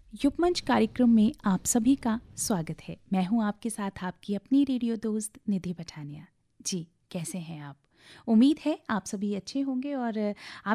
युगमंच कार्यक्रम में आप सभी का स्वागत है। मैं हूं आपके साथ आपकी अपनी रेडियो दोस्त निधि पठानिया। जी, कैसे हैं आप? उम्मीद है आप सभी अच्छे होंगे और आप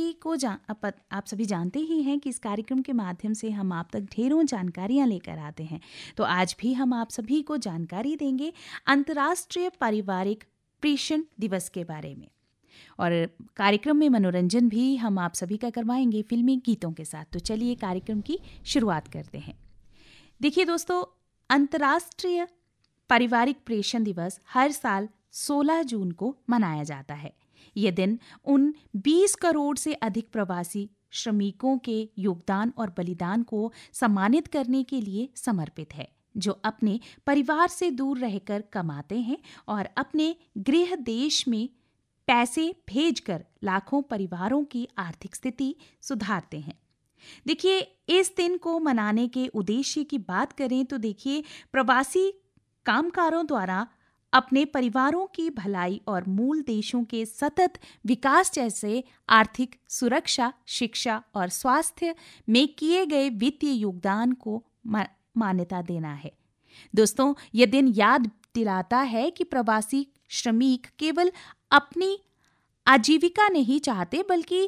सभी जानते ही हैं कि इस कार्यक्रम के माध्यम से हम आप तक ढेरों जानकारियां लेकर आते हैं। तो आज भी हम आप सभी को जानकारी देंगे अंतर्राष्ट्रीय पारिवारिक प्रेषण दिवस के बारे में, और कार्यक्रम में मनोरंजन भी हम आप सभी का करवाएंगे फिल्मी गीतों के साथ। तो चलिए कार्यक्रम की शुरुआत करते हैं। देखिए दोस्तों, अंतर्राष्ट्रीय पारिवारिक प्रेषण दिवस हर साल 16 जून को मनाया जाता है। यह दिन उन 20 करोड़ से अधिक प्रवासी श्रमिकों के योगदान और बलिदान को सम्मानित करने के लिए समर्पित है, जो अपने परिवार से दूर रहकर कमाते हैं और अपने गृह देश में पैसे भेजकर लाखों परिवारों की आर्थिक स्थिति सुधारते हैं। देखिए, इस दिन को मनाने के उद्देश्य की बात करें तो देखिए, प्रवासी कामगारों द्वारा अपने परिवारों की भलाई और मूल देशों के सतत विकास जैसे आर्थिक सुरक्षा, शिक्षा और स्वास्थ्य में किए गए वित्तीय योगदान को मान्यता देना है। दोस्तों, यह दिन याद दिलाता है कि प्रवासी श्रमिक केवल अपनी आजीविका नहीं चाहते, बल्कि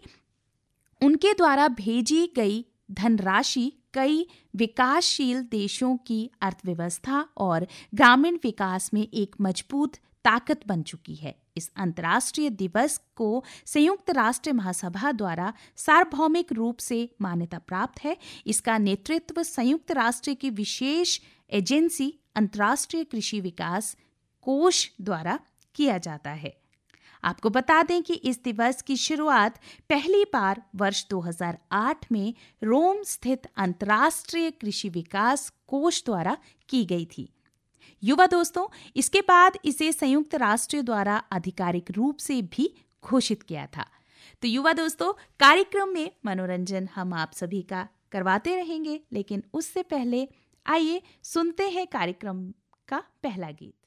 उनके द्वारा भेजी गई धनराशि कई विकासशील देशों की अर्थव्यवस्था और ग्रामीण विकास में एक मजबूत ताकत बन चुकी है। इस अंतर्राष्ट्रीय दिवस को संयुक्त राष्ट्र महासभा द्वारा सार्वभौमिक रूप से मान्यता प्राप्त है। इसका नेतृत्व संयुक्त राष्ट्र की विशेष एजेंसी अंतर्राष्ट्रीय कृषि विकास कोष द्वारा किया जाता है। आपको बता दें कि इस दिवस की शुरुआत पहली बार वर्ष 2008 में रोम स्थित अंतर्राष्ट्रीय कृषि विकास कोष द्वारा की गई थी। युवा दोस्तों, इसके बाद इसे संयुक्त राष्ट्र द्वारा आधिकारिक रूप से भी घोषित किया था। तो युवा दोस्तों, कार्यक्रम में मनोरंजन हम आप सभी का करवाते रहेंगे, लेकिन उससे पहले आइए सुनते हैं कार्यक्रम का पहला गीत।